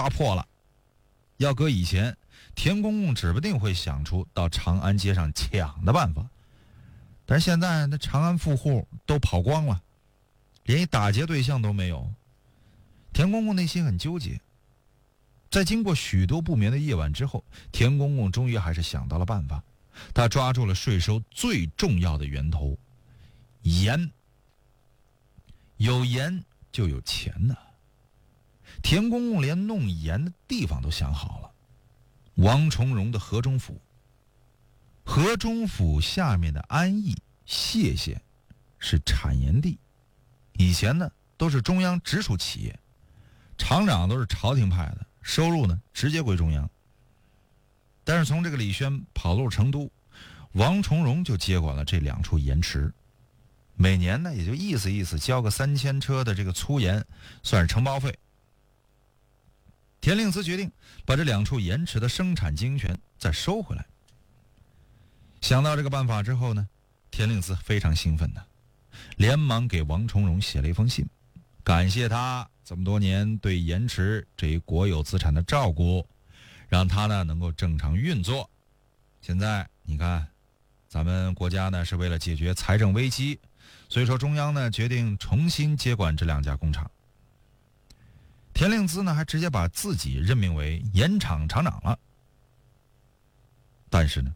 抓破了。要搁以前，田公公指不定会想出到长安街上抢的办法，但是现在那长安富户都跑光了，连一打劫对象都没有。田公公内心很纠结，在经过许多不眠的夜晚之后，田公公终于还是想到了办法。他抓住了税收最重要的源头——盐。有盐就有钱呢。田公公连弄盐的地方都想好了，王重荣的河中府。河中府下面的安邑、谢县是产盐地，以前呢都是中央直属企业，厂长都是朝廷派的，收入呢直接归中央。但是从这个李轩跑入成都，王重荣就接管了这2处盐池，每年呢也就意思交个3000车的这个粗盐，算是承包费。田令孜决定把这2处盐池的生产经营权再收回来。想到这个办法之后呢，田令孜非常兴奋的，连忙给王重荣写了一封信，感谢他这么多年对盐池这一国有资产的照顾，让他呢能够正常运作。现在你看，咱们国家呢是为了解决财政危机，所以说中央呢决定重新接管这2家工厂。田令孜呢还直接把自己任命为盐厂厂长了。但是呢，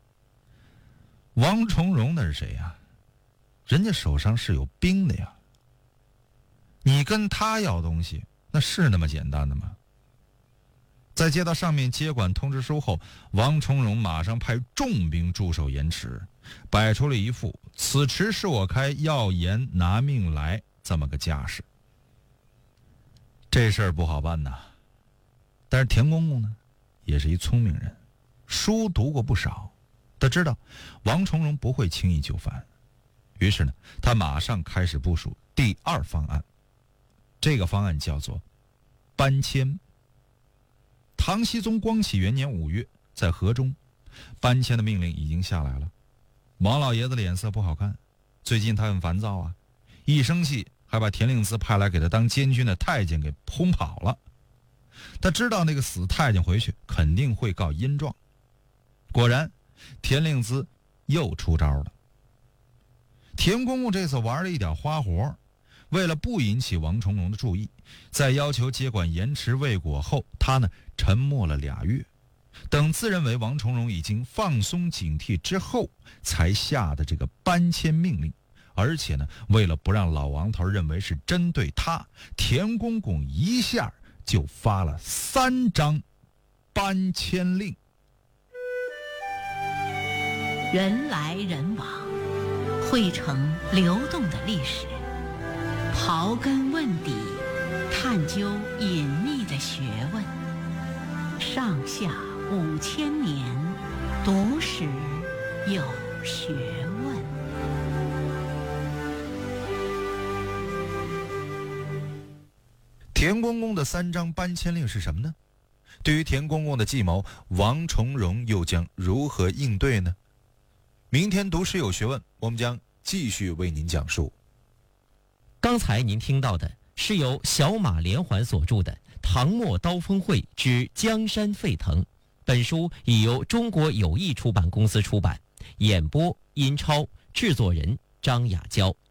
王重荣那是谁呀？人家手上是有兵的呀。你跟他要东西，那是那么简单的吗？在接到上面接管通知书后，王重荣马上派重兵驻守盐池，摆出了一副此池是我开，要盐拿命来这么个架势。这事儿不好办呐。但是田公公呢也是一聪明人，书读过不少，他知道王重荣不会轻易就范，于是呢他马上开始部署第2方案。这个方案叫做搬迁。唐僖宗光启元年5月，在河中，搬迁的命令已经下来了。王老爷子脸色不好看，最近他很烦躁啊，一生气还把田令孜派来给他当监军的太监给轰跑了。他知道那个死太监回去肯定会告阴状。果然，田令孜又出招了。田公公这次玩了一点花活，为了不引起王重荣的注意，在要求接管盐池未果后，他呢沉默了2月，等自认为王重荣已经放松警惕之后，才下的这个搬迁命令。而且呢，为了不让老王头认为是针对他，田公公一下就发了3张搬迁令。 人来人往，汇成流动的历史，刨根问底，探究隐秘的学问，上下5000年，读史有学问。 田公公的3张搬迁令是什么呢？对于田公公的计谋，王重荣又将如何应对呢？明天读史有学问，我们将继续为您讲述。 刚才您听到的是由小马连环所著的《唐末刀锋会之江山沸腾》，本书已由中国友谊出版公司出版，演播殷超，制作人张雅娇。